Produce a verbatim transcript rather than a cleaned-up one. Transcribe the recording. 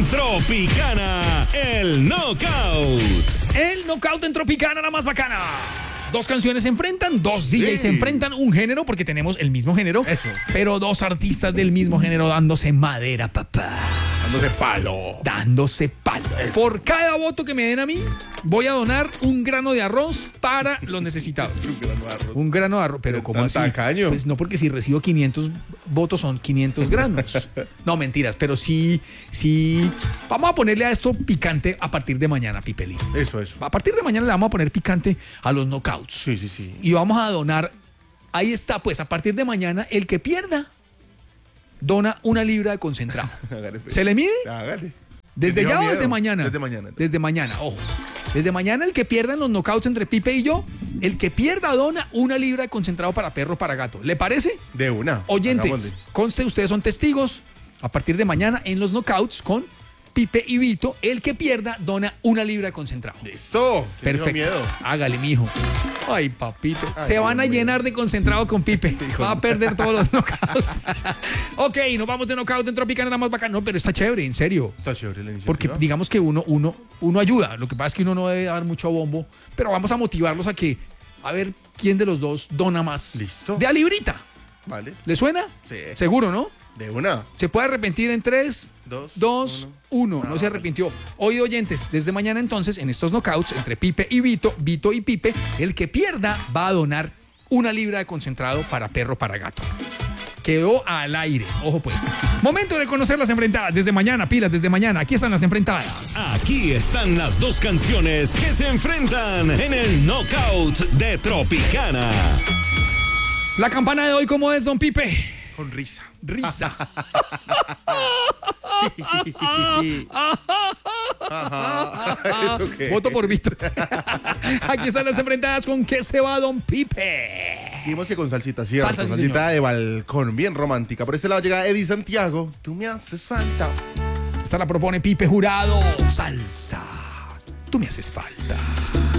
Tropicana, el Knockout. El Knockout en Tropicana, la más bacana. Dos canciones se enfrentan, dos D Js Sí. se enfrentan, un género, porque tenemos el mismo género, Eso. pero dos artistas del mismo género dándose madera, papá. Dándose palo. Dándose palo. Por cada voto que me den a mí, voy a donar un grano de arroz para los necesitados. Un grano de arroz. Un grano de arroz, pero Tan ¿cómo así? tacaño. Pues no, porque si recibo quinientos votos son quinientos granos. No, mentiras, pero sí, sí. Vamos a ponerle a esto picante a partir de mañana, Pipeli. Eso, eso. A partir de mañana le vamos a poner picante a los knockouts. Sí, sí, sí. Y vamos a donar, ahí está, pues a partir de mañana, el que pierda, dona una libra de concentrado. Hágale, pues. ¿Se le mide? Hágale. ¿Desde Tenía ya o miedo. desde mañana? Desde mañana. Desde mañana, ojo. Desde mañana el que pierda en los knockouts entre Pipe y yo, el que pierda dona una libra de concentrado para perro, para gato. ¿Le parece? De una. Oyentes, Hagámosle. conste, ustedes son testigos. A partir de mañana en los knockouts con Pipe y Vito, el que pierda dona una libra de concentrado. Listo. ¿Quién dijo Perfecto. miedo? Hágale, mijo. Ay, papito. Ay, Se van a Dios mío. llenar de concentrado con Pipe. Hijo Va a de- perder todos los knockouts. Ok, nos vamos de knockout en Tropicana, la más bacana. No, pero está chévere, en serio. Está chévere la iniciativa. Porque digamos que uno, uno, uno ayuda. Lo que pasa es que uno no debe dar mucho bombo. Pero vamos a motivarlos a que, a ver quién de los dos dona más. Listo. De a librita. Vale. ¿Le suena? Sí. Seguro, ¿no? De una. Se puede arrepentir en tres, Dos, dos, uno. No se arrepintió. Hoy, oyentes, desde mañana entonces, en estos knockouts entre Pipe y Vito, Vito y Pipe, el que pierda va a donar una libra de concentrado para perro, para gato. Quedó al aire. Ojo pues. Momento de conocer las enfrentadas. Desde mañana, pilas, desde mañana. Aquí están las enfrentadas. Aquí están las dos canciones que se enfrentan en el Knockout de Tropicana. La campana de hoy, ¿cómo es, don Pipe? Con risa. Risa. Ajá. ¿Eso qué? Voto por Vito. Aquí están las enfrentadas. ¿Con qué se va, don Pipe? Dijimos que con salsita cierra, Salsa, con sí, salsita señor. de balcón, bien romántica. Por este lado llega Eddie Santiago. Tú me haces falta. Esta la propone Pipe Jurado. Salsa. Tú me haces falta.